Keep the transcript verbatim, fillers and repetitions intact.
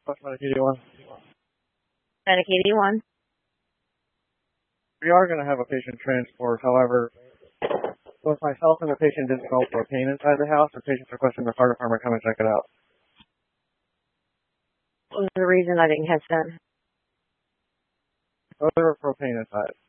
Medicaid one. Medicaid one. We are going to have a patient transport. However, both myself and the patient didn't go propane inside the house. The patient's requesting the fire department come and check it out. What was the reason I didn't catch that? Odor of propane inside.